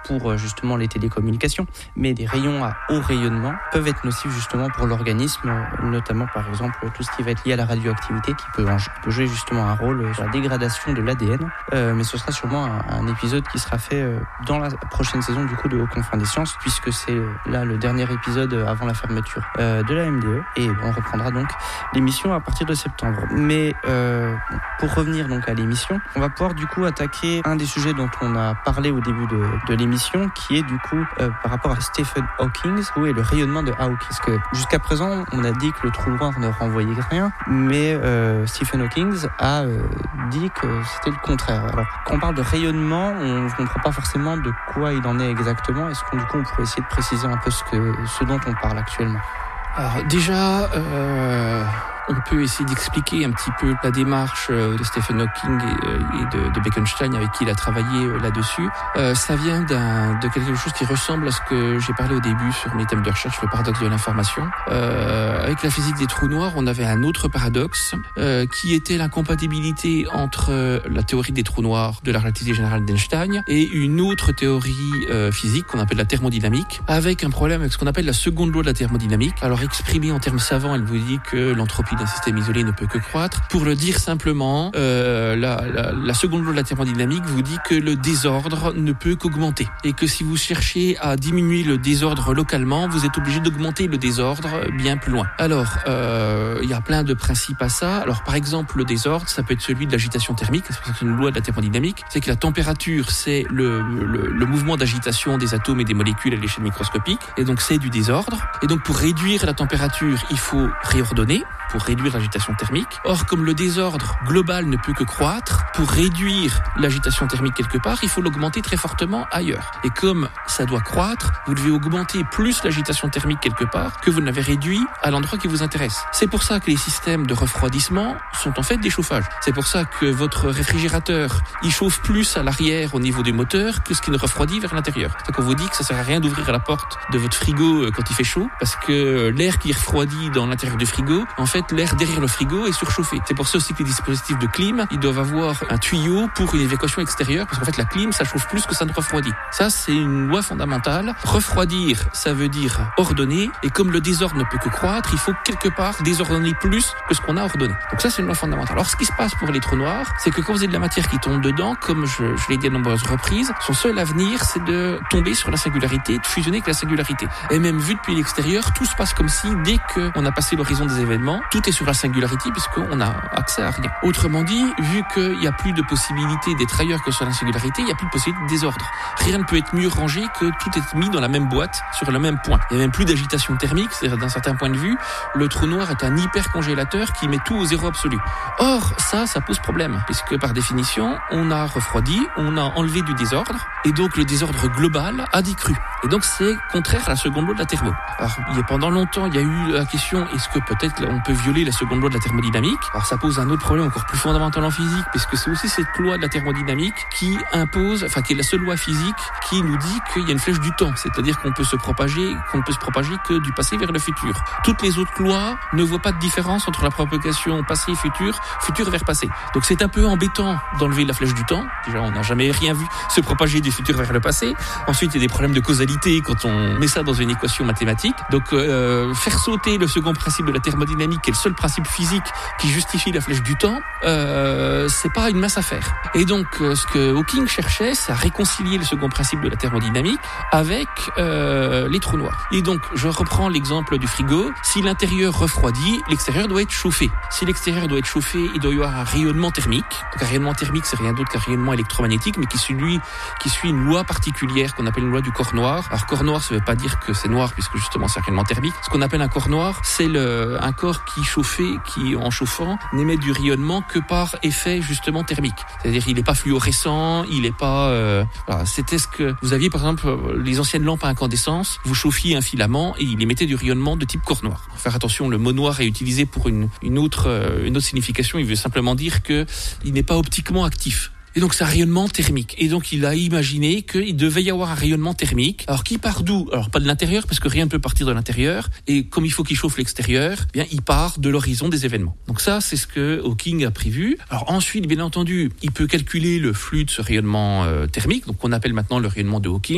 pour justement les télécommunications, mais des rayons à haut rayonnement peuvent être nocifs justement pour l'organisme, notamment par exemple tout ce qui va être lié à la radioactivité qui peut jouer justement un rôle sur la dégradation de l'ADN. Mais ce sera sûrement un épisode qui sera fait dans la prochaine saison du coup de Aux Confins des Sciences, puisque c'est là le dernier épisode avant la fermeture de la MDE, et on reprendra donc l'émission à partir de septembre. Mais pour revenir donc à l'émission, on va pouvoir du coup attaquer un des sujets dont on a parlé au début de l'émission, qui est du coup par rapport à Stephen Hawking, et le rayonnement de Hawking. Parce que jusqu'à présent, on a dit que le trou noir ne renvoyait rien, mais Stephen Hawking a dit que c'était le contraire. Alors, quand on parle de rayonnement, on ne comprend pas forcément de quoi il en est exactement. Est-ce qu'on pourrait essayer de préciser un peu ce dont on parle actuellement? Alors déjà, on peut essayer d'expliquer un petit peu la démarche de Stephen Hawking et de Bekenstein avec qui il a travaillé là-dessus. Ça vient de quelque chose qui ressemble à ce que j'ai parlé au début sur mes thèmes de recherche, le paradoxe de l'information. Avec la physique des trous noirs, on avait un autre paradoxe qui était l'incompatibilité entre la théorie des trous noirs de la relativité générale d'Einstein et une autre théorie physique qu'on appelle la thermodynamique, avec un problème avec ce qu'on appelle la seconde loi de la thermodynamique. Alors exprimée en termes savants, elle vous dit que l'entropie d'un système isolé ne peut que croître. Pour le dire simplement, la seconde loi de la thermodynamique vous dit que le désordre ne peut qu'augmenter et que si vous cherchez à diminuer le désordre localement, vous êtes obligé d'augmenter le désordre bien plus loin. Alors, il y a plein de principes à ça. Alors, par exemple, le désordre, ça peut être celui de l'agitation thermique. C'est pour ça que c'est une loi de la thermodynamique. C'est que la température, c'est le mouvement d'agitation des atomes et des molécules à l'échelle microscopique. Et donc, c'est du désordre. Et donc, pour réduire la température, il faut réordonner pour réduire l'agitation thermique. Or, comme le désordre global ne peut que croître, pour réduire l'agitation thermique quelque part, il faut l'augmenter très fortement ailleurs. Et comme ça doit croître, vous devez augmenter plus l'agitation thermique quelque part que vous n'avez réduit à l'endroit qui vous intéresse. C'est pour ça que les systèmes de refroidissement sont en fait des chauffages. C'est pour ça que votre réfrigérateur, il chauffe plus à l'arrière au niveau du moteur que ce qui ne refroidit vers l'intérieur. C'est qu'on vous dit que ça sert à rien d'ouvrir la porte de votre frigo quand il fait chaud, parce que l'air qui refroidit dans l'intérieur du frigo, en fait, l'air derrière le frigo est surchauffé. C'est pour ça aussi que les dispositifs de clim, ils doivent avoir un tuyau pour une évacuation extérieure, parce qu'en fait, la clim, ça chauffe plus que ça ne refroidit. Ça, c'est une loi fondamentale. Refroidir, ça veut dire ordonner, et comme le désordre ne peut que croître, il faut quelque part désordonner plus que ce qu'on a ordonné. Donc ça, c'est une loi fondamentale. Alors, ce qui se passe pour les trous noirs, c'est que quand vous avez de la matière qui tombe dedans, comme je l'ai dit à de nombreuses reprises, son seul avenir, c'est de tomber sur la singularité, de fusionner avec la singularité. Et même vu depuis l'extérieur, tout se passe comme si, dès qu'on a passé l'horizon des événements, tout est sur la singularité puisqu'on a accès à rien. Autrement dit, vu qu'il n'y a plus de possibilité d'être ailleurs que sur la singularité, il n'y a plus de possibilité de désordre. Rien ne peut être mieux rangé que tout est mis dans la même boîte, sur le même point. Il n'y a même plus d'agitation thermique, c'est-à-dire d'un certain point de vue, le trou noir est un hypercongélateur qui met tout au zéro absolu. Or, ça pose problème, puisque par définition, on a refroidi, on a enlevé du désordre, et donc le désordre global a décru. Et donc c'est contraire à la seconde loi de la thermo. Alors, pendant longtemps, il y a eu la question, est-ce que peut-être on peut violer la seconde loi de la thermodynamique? Alors ça pose un autre problème encore plus fondamental en physique, puisque c'est aussi cette loi de la thermodynamique qui est la seule loi physique qui nous dit qu'il y a une flèche du temps, c'est-à-dire qu'on ne peut se propager que du passé vers le futur. Toutes les autres lois ne voient pas de différence entre la propagation passé et futur vers passé. Donc c'est un peu embêtant d'enlever la flèche du temps. Déjà, on n'a jamais rien vu se propager du futur vers le passé. Ensuite, il y a des problèmes de causalité quand on met ça dans une équation mathématique. Donc faire sauter le second principe de la thermodynamique, qui est le seul principe physique qui justifie la flèche du temps, c'est pas une mince affaire. Et donc, ce que Hawking cherchait, c'est à réconcilier le second principe de la thermodynamique avec les trous noirs. Et donc, je reprends l'exemple du frigo. Si l'intérieur refroidit, l'extérieur doit être chauffé. Si l'extérieur doit être chauffé, il doit y avoir un rayonnement thermique. Donc, un rayonnement thermique, c'est rien d'autre qu'un rayonnement électromagnétique, mais qui suit une loi particulière qu'on appelle une loi du corps noir. Alors, corps noir, ça veut pas dire que c'est noir, puisque justement, c'est un rayonnement thermique. Ce qu'on appelle un corps noir, c'est un corps qui, en chauffant, n'émet du rayonnement que par effet, justement, thermique. C'est-à-dire, il n'est pas fluorescent, il n'est pas, voilà. C'était ce que vous aviez, par exemple, les anciennes lampes à incandescence. Vous chauffiez un filament et il émettait du rayonnement de type corps noir. Faut faire attention, le mot noir est utilisé pour une autre signification. Il veut simplement dire que il n'est pas optiquement actif. Et donc c'est un rayonnement thermique. Et donc il a imaginé qu'il devait y avoir un rayonnement thermique. Alors qui part d'où? Alors pas de l'intérieur, parce que rien ne peut partir de l'intérieur. Et comme il faut qu'il chauffe l'extérieur, eh bien il part de l'horizon des événements. Donc ça, c'est ce que Hawking a prévu. Alors ensuite, bien entendu, il peut calculer le flux de ce rayonnement thermique, donc qu'on appelle maintenant le rayonnement de Hawking.